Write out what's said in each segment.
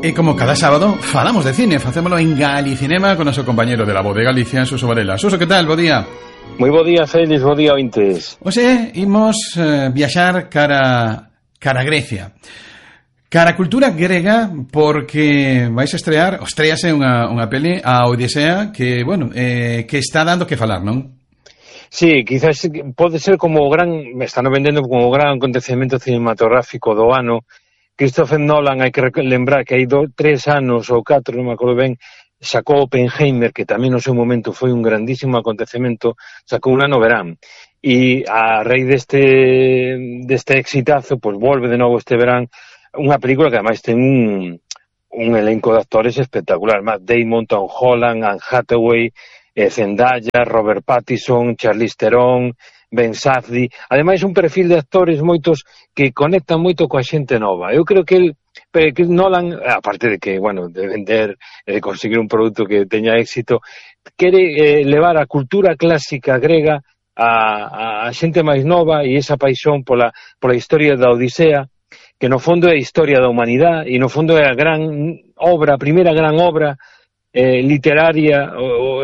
E como cada sábado falamos de cine, facémolo en Galicinema con noso compañeiro de La Voz de Galicia, Suso Varela. Suso, que tal? Bo día. Moi bo día, Félix, bo día, ointes. Oxe, imos viaxar cara Grecia. Cara a cultura grega, porque vais a estrease unha peli, a Odisea, que, bueno, que está dando que falar, non? Sí, quizás pode ser como me están vendendo como o gran acontecemento cinematográfico do ano. Christopher Nolan, hai que lembrar que hai 3 anos ou 4, non me acordo ben, sacou Oppenheimer, que tamén no seu momento foi un grandísimo acontecemento, sacou un ano verán. E a raíz deste exitazo, pois volve de novo este verán unha película que ademais ten un elenco de actores espectacular. Matt Damon, Tom Holland, Anne Hathaway, Zendaya, Robert Pattinson, Charlize Theron, Ben Safdie. Ademais, un perfil de actores moitos que conectan moito coa xente nova. Eu creo que Nolan, aparte de que, bueno, de vender, de conseguir un produto que teña éxito, quere levar a cultura clásica grega a xente máis nova e esa paixón pola historia da Odisea, que no fondo é a historia da humanidade e no fondo é a gran obra, a primeira gran obra literaria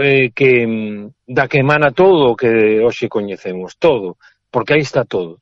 da que emana todo o que hoxe coñecemos, todo, porque aí está todo,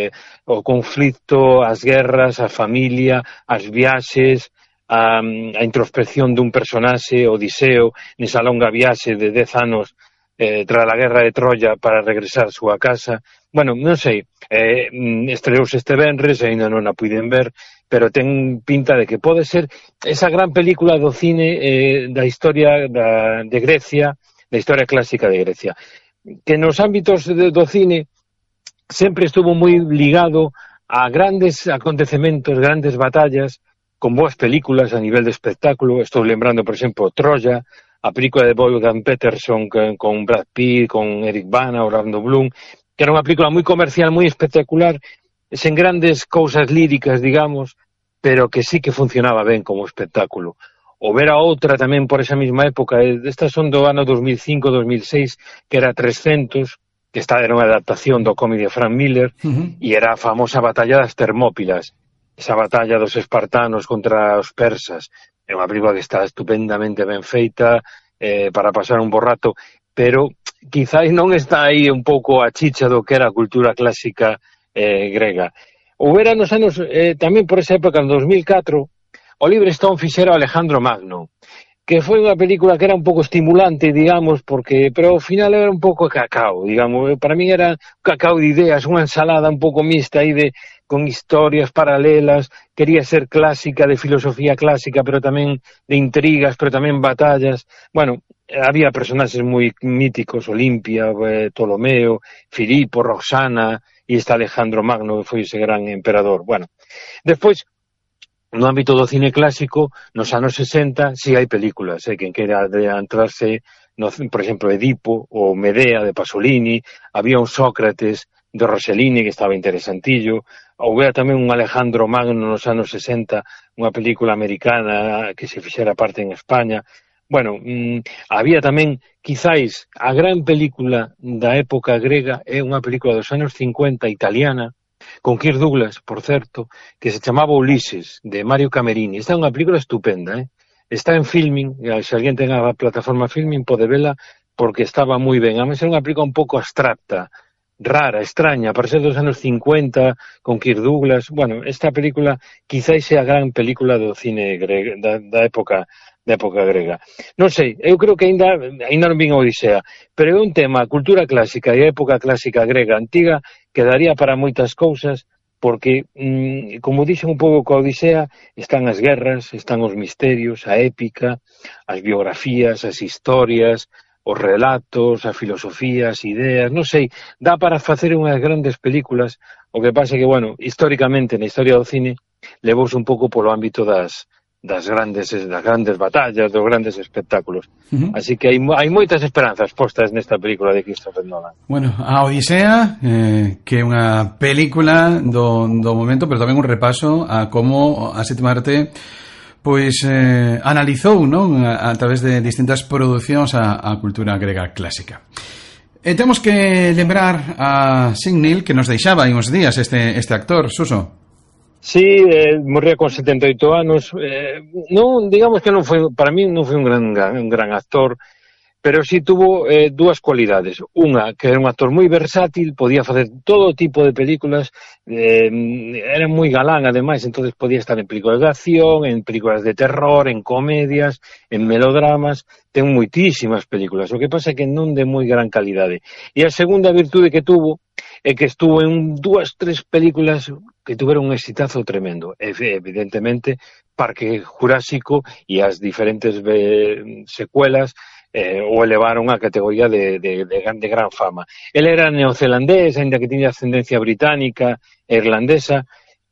o conflito, as guerras, a familia, as viaxes, a introspección dun personaxe, Odiseo, nesa longa viaxe de 10 anos tras a guerra de Troya para regresar á súa casa. Bueno, non sei, estreouse este venres, ainda non a puiden ver, pero ten pinta de que pode ser esa gran película do cine da historia de Grecia, da historia clásica de Grecia, que nos ámbitos do cine sempre estuvo moi ligado a grandes acontecementos, grandes batallas, con boas películas a nivel de espectáculo. Estou lembrando, por exemplo, Troya, a película de Wolfgang Peterson con Brad Pitt, con Eric Bana, Orlando Bloom, que era unha película moi comercial, moi espectacular, sen grandes cousas líricas, digamos, pero que sí que funcionaba ben como espectáculo. Ou ver a outra tamén por esa mesma época, estas son do ano 2005-2006, que era 300, que era unha adaptación do cómic de Frank Miller, e era a famosa batalla das Termópilas, esa batalla dos espartanos contra os persas. É unha película que está estupendamente ben feita para pasar un bo rato, pero quizáis non está aí un pouco a chicha do que era a cultura clásica grega. Houbera nos anos, tamén por esa época, en 2004, Oliver Stone fixera Alejandro Magno, que foi unha película que era un pouco estimulante, digamos, pero ao final era un pouco cacao, digamos. Para mí era un cacao de ideas, unha ensalada un pouco mixta aí con historias paralelas, quería ser clásica, de filosofía clásica, pero tamén de intrigas, pero tamén batallas. Bueno, había personaxes moi míticos, Olimpia, Ptolomeo, Filipo, Roxana, e este Alejandro Magno, que foi ese gran emperador. Bueno, despois, no ámbito do cine clásico, nos anos 60, si hai películas, quen quera adentrarse, por exemplo, Edipo, ou Medea, de Pasolini, había un Sócrates, de Rossellini, que estaba interesantillo. Houbera tamén un Alejandro Magno nos anos 60, unha película americana que se fixera parte en España. Bueno, había tamén, quizáis, a gran película da época grega é unha película dos anos 50 italiana, con Kirk Douglas, por certo, que se chamaba Ulises, de Mario Camerini. Esta é unha película estupenda, está en Filmin, se alguén ten a plataforma Filmin pode vela, porque estaba moi ben. A mí é unha película un pouco abstracta, rara, extraña, para ser dos anos 50, con Kirk Douglas. Bueno, esta película quizáis é a gran película do cine grego, da época grega. Non sei, eu creo que ainda non vin a Odisea, pero é un tema, a cultura clásica e a época clásica grega antiga, que daría para moitas cousas, porque, como dixen un pouco coa Odisea, están as guerras, están os misterios, a épica, as biografías, as historias, os relatos, a filosofía, as ideas, non sei, dá para facer unhas grandes películas. O que pasa é que, bueno, históricamente, na historia do cine, levouse un pouco polo ámbito das grandes batallas, dos grandes espectáculos. Así que hai moitas esperanzas postas nesta película de Christopher Nolan. Bueno, a Odisea, que é unha película do momento, pero tamén un repaso a como a sétima arte pois analizou, non, a través de distintas producións a cultura grega clásica. Temos que lembrar a Signil, que nos deixaba hai uns días este actor, Suso. Sí, morría con 78 anos. Non, digamos que non foi, para mí non foi un gran actor, pero sí tuvo dúas cualidades. Unha, que era un actor moi versátil, podía facer todo tipo de películas, era moi galán, ademais, entonces podía estar en películas de acción, en películas de terror, en comedias, en melodramas, ten moitísimas películas. O que pasa é que non de moi gran calidade. E a segunda virtude que tuvo é que estuvo en 2-3 películas que tuveron un exitazo tremendo. Evidentemente, Parque Jurásico e as diferentes secuelas o elevaron a categoría de gran fama. Él era neozelandés, ainda que tiña ascendencia británica e irlandesa,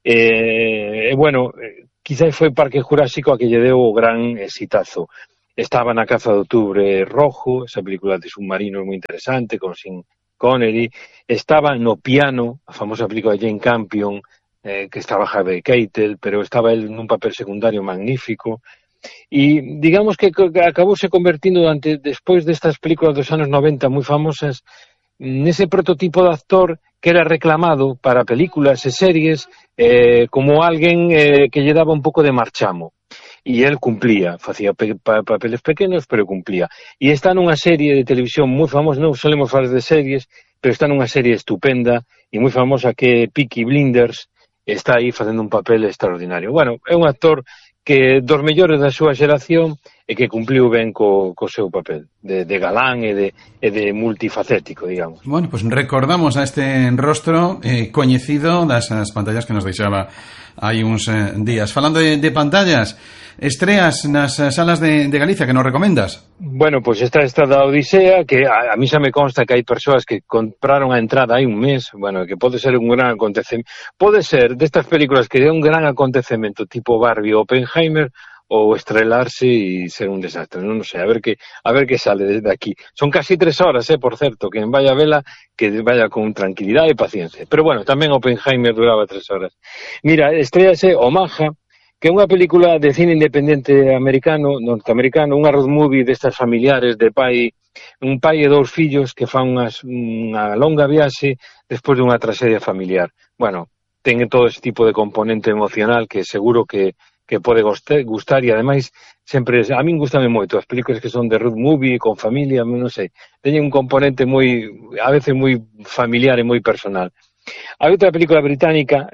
bueno, quizás foi Parque Jurásico a que lle deu o gran exitazo. Estaba na Caza de Outubro Rojo, esa película de submarinos moi interesante, con Sean Connery. Estaba no Piano, a famosa película de Jane Campion, que estaba Harvey Keitel, pero estaba él nun papel secundario magnífico. E digamos que acabouse convertindo despois destas películas dos anos 90 moi famosas nese prototipo de actor que era reclamado para películas e series como alguén que lle daba un pouco de marchamo. E el cumplía, facía papeles pequenos, pero cumplía. E está nunha serie de televisión moi famosa, non solemos falar de series, pero está nunha serie estupenda e moi famosa que é Peaky Blinders, está aí facendo un papel extraordinario. Bueno, é un actor que dos mellores da súa xeración e que cumpliu ben co seu papel de galán e de multifacético, digamos. Bueno, pues recordamos a este rostro coñecido das pantallas que nos deixaba hai uns días. Falando de pantallas, estreas nas salas de Galicia que nos recomendas? Bueno, pois esta da Odisea, que a mí xa me consta que hai persoas que compraron a entrada hai un mes, bueno, que pode ser un gran acontecemento. Pode ser destas películas que é un gran acontecemento, tipo Barbie ou Oppenheimer, ou estrelarse e ser un desastre, non sei, a ver que sale desde aquí. Son casi 3 horas, por certo, que en vaya a vela, que vaya con tranquilidade e paciencia. Pero bueno, tamén Oppenheimer duraba 3 horas. Mira, estrease Omaha, que é unha película de cine independente norteamericano, unha road movie destas familiares de un pai e 2 fillos que fan unha longa viaxe despois dunha tragedia familiar. Bueno, ten todo ese tipo de componente emocional que seguro que pode gustar e ademais sempre, a min gustame moito as películas que son de road movie con familia, non sei, teñen un componente a veces moi familiar e moi personal. Hai outra película británica,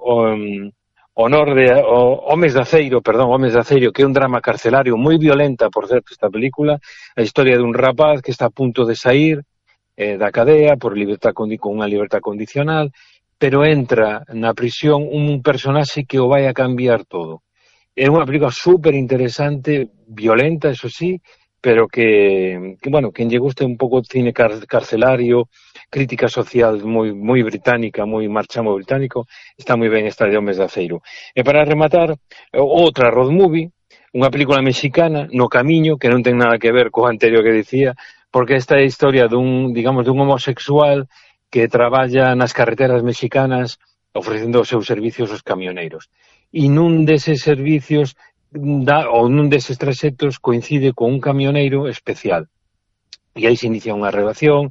Homes de Aceiro, que é un drama carcelario moi violenta, por certo, esta película, a historia dun rapaz que está a punto de sair da cadea por con unha libertad condicional, pero entra na prisión un personaxe que o vai a cambiar todo. É unha película super interesante, violenta, eso sí, pero que bueno, quen lle guste un pouco de cine carcelario, crítica social moi británica, moi marchamo británico, está moi ben esta de Homes de Aceiro. E para rematar, outra road movie, unha película mexicana, No Camiño, que non ten nada que ver co anterior que dicía, porque esta é a historia dun homosexual que traballa nas carreteras mexicanas ofrecendo os seus servicios aos camioneiros. E nun deses servicios ou nun deses traxectos coincide con un camioneiro especial. E aí se inicia unha relación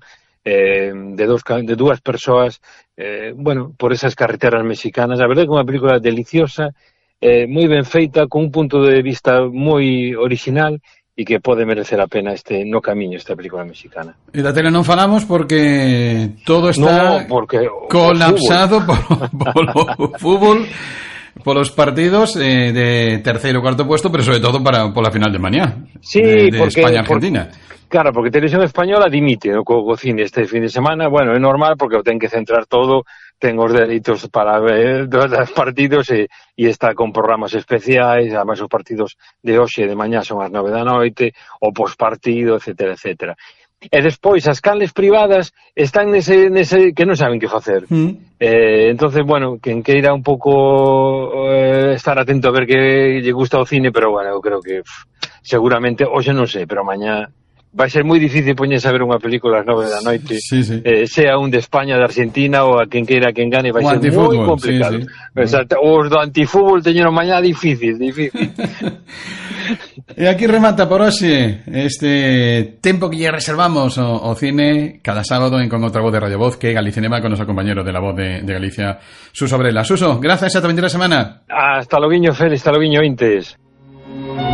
de dúas persoas, bueno, por esas carreteras mexicanas. A verdade é que é unha película deliciosa, moi ben feita, con un punto de vista moi original e que pode merecer a pena No Camiño, esta película mexicana. E da tele non falamos porque todo está colapsado polo fútbol, polos partidos de terceiro ou cuarto puesto, pero sobre todo pola final de mañá, sí, de España-Argentina. Claro, porque Televisión Española dimite co cine este fin de semana. Bueno, é normal porque o ten que centrar todo, ten os dereitos para ver os partidos e está con programas especiais, además os partidos de hoxe e de mañá son as 9 da noite, o pospartido, etcétera, etcétera. E despois as canles privadas están nese que non saben que facer. Entonces, bueno, quen queira un pouco estar atento a ver que lle gusta o cine, pero bueno, eu creo que seguramente, hoxe non sei, pero mañá vai ser moi difícil poñerse a ver unha película ás 9 da noite, sea un de España, de Argentina ou a quen queira quen gane, vai ser moi complicado. Sí. Os do antifútbol teñeron mañá difícil. E aquí remata por hoxe este tempo que lle reservamos ao cine cada sábado en Con outra voz de Radio Voz, que é Galicinema, con noso compañero de La Voz de Galicia, Suso Varela. Suso, grazas, ata a vindeira semana. Hasta loguiño, Félix, hasta loguiño, Intes.